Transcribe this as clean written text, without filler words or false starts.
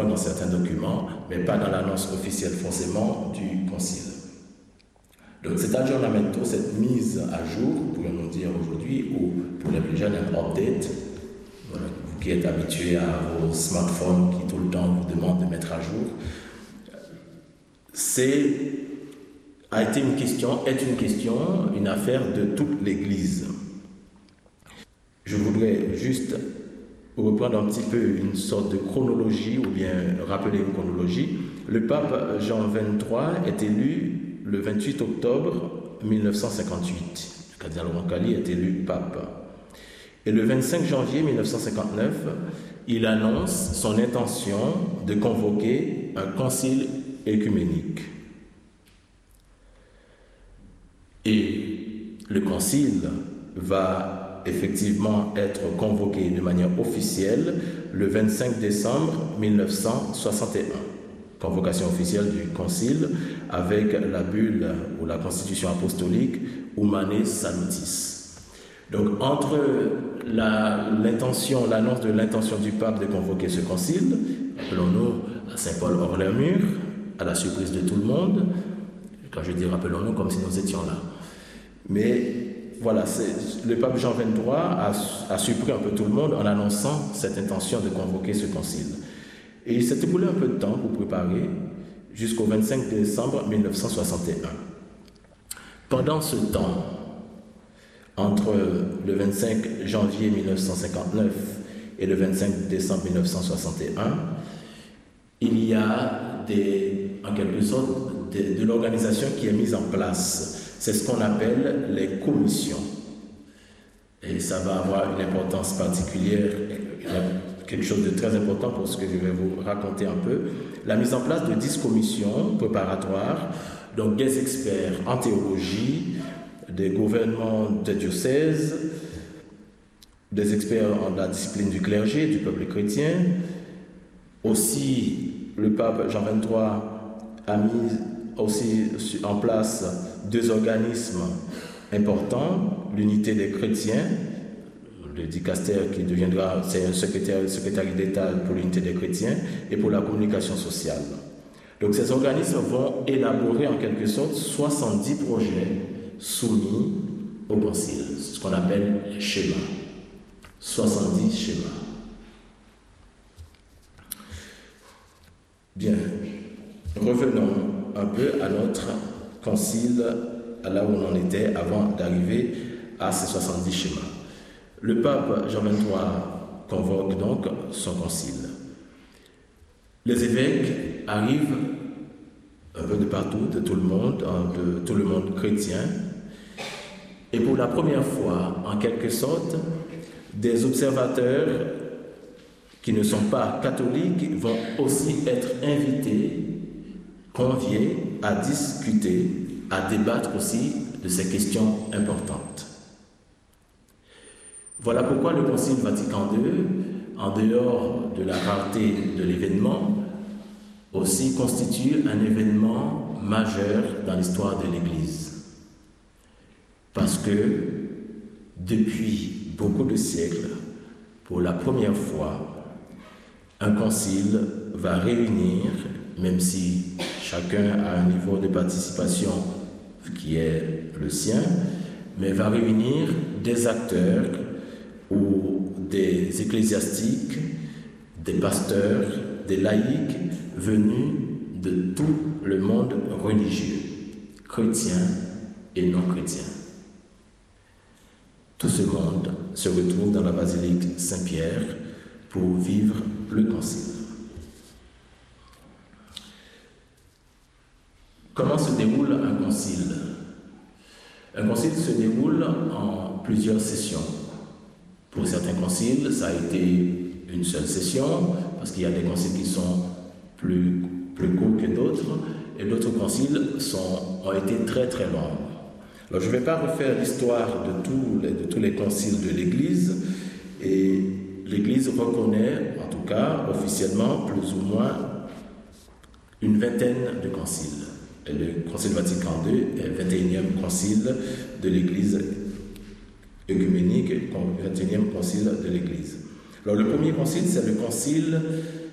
dans certains documents, mais pas dans l'annonce officielle forcément du concile. Donc cet aggiornamento, cette mise à jour, pourrions-nous dire aujourd'hui, ou pour les plus jeunes, un update, voilà, vous qui êtes habitués à vos smartphones qui tout le temps vous demandent de mettre à jour, est une question, une affaire de toute l'Église. Je voudrais juste reprendre un petit peu une sorte de chronologie, ou bien rappeler une chronologie. Le pape Jean XXIII est élu le 28 octobre 1958. Le cardinal Roncalli est élu pape. Et le 25 janvier 1959, il annonce son intention de convoquer un concile œcuménique. Et le concile va effectivement être convoqué de manière officielle le 25 décembre 1961. Convocation officielle du concile avec la bulle ou la constitution apostolique Humanae Salutis. Donc entre l'annonce de l'intention du pape de convoquer ce concile, rappelons-nous à Saint-Paul hors les murs, à la surprise de tout le monde, quand je dis rappelons-nous comme si nous étions là. Mais voilà, le pape Jean XXIII a surpris un peu tout le monde en annonçant cette intention de convoquer ce concile. Et il s'est écoulé un peu de temps pour préparer jusqu'au 25 décembre 1961. Pendant ce temps, entre le 25 janvier 1959 et le 25 décembre 1961, il y a en quelque sorte de l'organisation qui est mise en place. C'est ce qu'on appelle les commissions. Et ça va avoir une importance particulière, quelque chose de très important pour ce que je vais vous raconter un peu. La mise en place de 10 commissions préparatoires, donc des experts en théologie, des gouvernements des diocèses, des experts en la discipline du clergé, du peuple chrétien. Aussi, le pape Jean XXIII a mis aussi en place 2 organismes importants, l'unité des chrétiens, le dicaster qui deviendra, c'est un secrétariat d'État pour l'unité des chrétiens et pour la communication sociale. Donc ces organismes vont élaborer en quelque sorte 70 projets soumis au concile, ce qu'on appelle les schémas. 70 schémas. Bien, revenons un peu à notre concile, à là où on en était avant d'arriver à ces 70 schémas. Le pape Jean XXIII convoque donc son concile. Les évêques arrivent un peu de partout, de tout le monde chrétien, et pour la première fois, en quelque sorte, des observateurs qui ne sont pas catholiques vont aussi être invités, conviés à discuter, à débattre aussi de ces questions importantes. Voilà pourquoi le Concile Vatican II, en dehors de la rareté de l'événement, aussi constitue un événement majeur dans l'histoire de l'Église. Parce que depuis beaucoup de siècles, pour la première fois, un concile va réunir, même si chacun a un niveau de participation qui est le sien, mais va réunir des acteurs ou des ecclésiastiques, des pasteurs, des laïcs venus de tout le monde religieux, chrétien et non chrétien. Tout ce monde se retrouve dans la basilique Saint-Pierre pour vivre le concile. Comment se déroule un concile? Un concile se déroule en plusieurs sessions. Pour certains conciles, ça a été une seule session, parce qu'il y a des conciles qui sont plus courts que d'autres, et d'autres conciles ont été très très longs. Alors, je ne vais pas refaire l'histoire de tous les conciles de l'Église, et l'Église reconnaît, en tout cas officiellement, plus ou moins une vingtaine de conciles. Et le Concile Vatican II est le 21e concile de l'Église œcuménique, 21e concile de l'Église. Alors, le premier concile, c'est le concile